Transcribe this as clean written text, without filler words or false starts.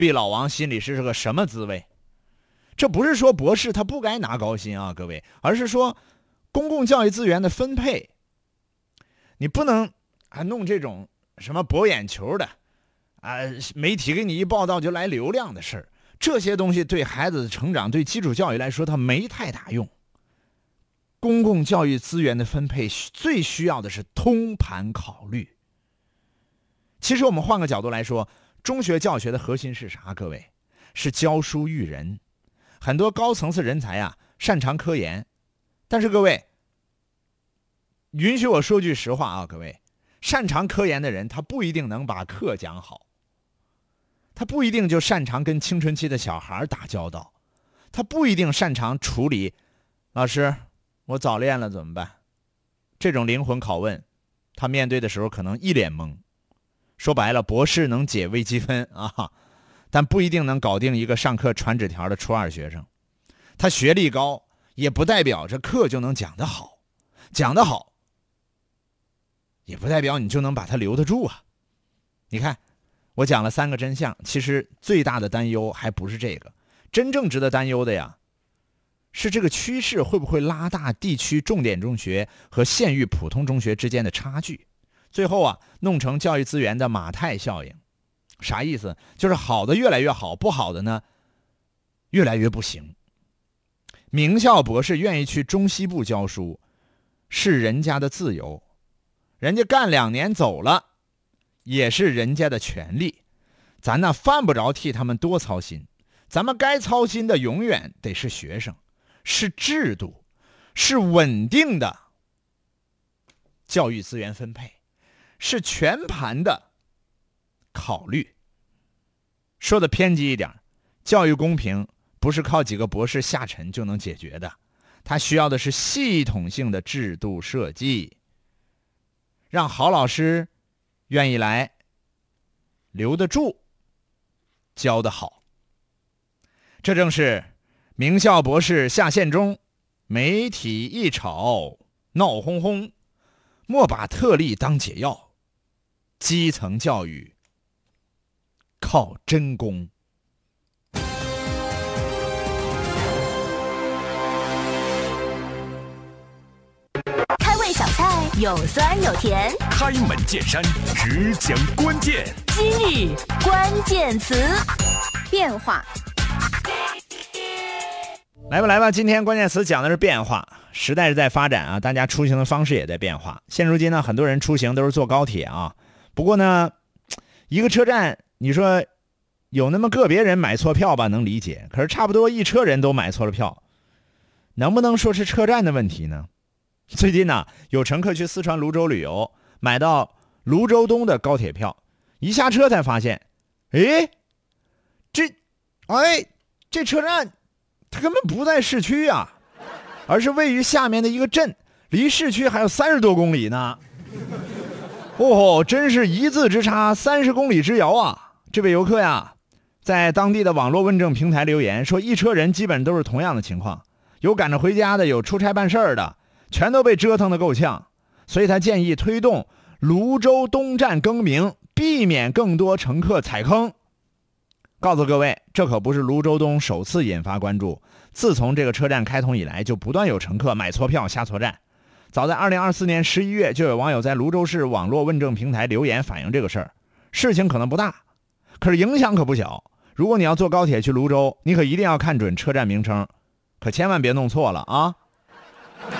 毕老王心里是个什么滋味？这不是说博士他不该拿高薪啊，各位，而是说公共教育资源的分配，你不能还弄这种什么博眼球的媒体给你一报道就来流量的事儿，这些东西对孩子的成长，对基础教育来说，它没太大用。公共教育资源的分配最需要的是通盘考虑。其实我们换个角度来说，中学教学的核心是啥？各位，是教书育人。很多高层次人才擅长科研，但是各位，允许我说句实话啊，各位，擅长科研的人他不一定能把课讲好，他不一定就擅长跟青春期的小孩打交道，他不一定擅长处理老师我早恋了怎么办这种灵魂拷问，他面对的时候可能一脸懵。说白了，博士能解微积分但不一定能搞定一个上课传纸条的初二学生。他学历高也不代表这课就能讲得好，讲得好也不代表你就能把他留得住啊。你看我讲了3个真相，其实最大的担忧还不是这个，真正值得担忧的是这个趋势会不会拉大地区重点中学和县域普通中学之间的差距，最后弄成教育资源的马太效应。啥意思？就是好的越来越好，不好的呢越来越不行。名校博士愿意去中西部教书是人家的自由，人家干2年走了也是人家的权利，咱犯不着替他们多操心。咱们该操心的永远得是学生，是制度，是稳定的教育资源分配，是全盘的考虑。说的偏激一点，教育公平不是靠几个博士下沉就能解决的，它需要的是系统性的制度设计，让好老师愿意来，留得住，教得好。这正是名校博士下线中，媒体一吵闹哄哄，莫把特例当解药，基层教育靠真功。 开胃小菜有酸有甜， 开门见山只讲关键。 今日关键词，变化。 来吧，今天关键词讲的是变化。时代是在发展大家出行的方式也在变化。现如今呢，很多人出行都是坐高铁不过呢，一个车站你说有那么个别人买错票吧，能理解，可是差不多一车人都买错了票，能不能说是车站的问题呢？最近有乘客去四川泸州旅游，买到泸州东的高铁票，一下车才发现这车站它根本不在市区而是位于下面的一个镇，离市区还有30多公里呢。真是一字之差30公里之遥这位游客在当地的网络问政平台留言说，一车人基本都是同样的情况，有赶着回家的，有出差办事儿的，全都被折腾得够呛。所以他建议推动泸州东站更名，避免更多乘客踩坑。告诉各位，这可不是泸州东首次引发关注，自从这个车站开通以来，就不断有乘客买错票下错站。早在2024年11月，就有网友在泸州市网络问政平台留言反映这个事儿。事情可能不大，可是影响可不小。如果你要坐高铁去泸州，你可一定要看准车站名称，可千万别弄错了